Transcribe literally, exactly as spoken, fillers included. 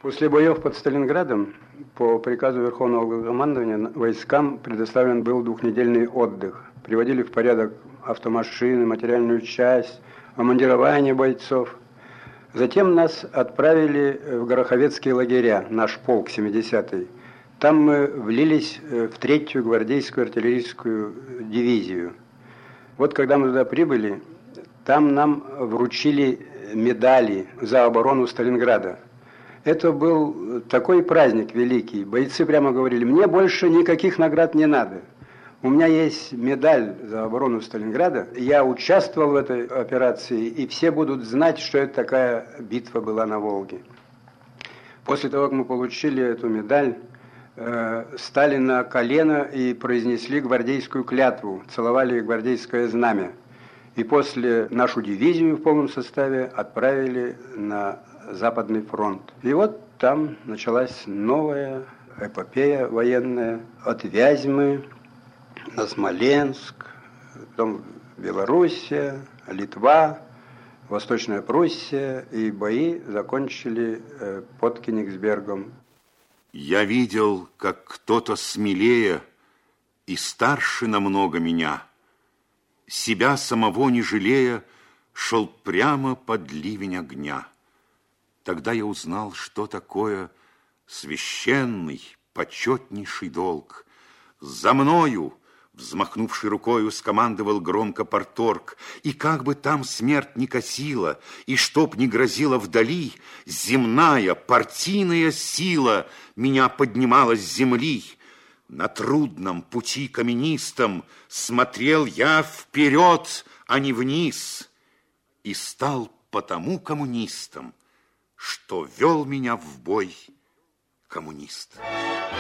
После боев под Сталинградом по приказу Верховного командования войскам предоставлен был двухнедельный отдых. Приводили в порядок автомашины, материальную часть, обмундирование бойцов. Затем нас отправили в гороховецкие лагеря, наш полк семидесятый. Там мы влились в третью гвардейскую артиллерийскую дивизию. Вот когда мы туда прибыли, там нам вручили медали за оборону Сталинграда. Это был такой праздник великий. Бойцы прямо говорили: мне больше никаких наград не надо. У меня есть медаль за оборону Сталинграда. Я участвовал в этой операции, и все будут знать, что это такая битва была на Волге. После того, как мы получили эту медаль, э, стали на колено и произнесли гвардейскую клятву, целовали гвардейское знамя. И после нашу дивизию в полном составе отправили на Западный фронт. И вот там началась новая эпопея военная. От Вязьмы на Смоленск, потом Белоруссия, Литва, Восточная Пруссия. И бои закончили под Кенигсбергом. Я видел, как кто-то смелее и старше намного меня, себя самого не жалея, шел прямо под ливень огня. Тогда я узнал, что такое священный, почетнейший долг. За мною, взмахнувший рукою, скомандовал громко парторг, и как бы там смерть ни косила, и чтоб ни грозила вдали, земная партийная сила меня поднимала с земли. На трудном пути каменистом смотрел я вперед, а не вниз, и стал потому коммунистом, что вел меня в бой коммунист.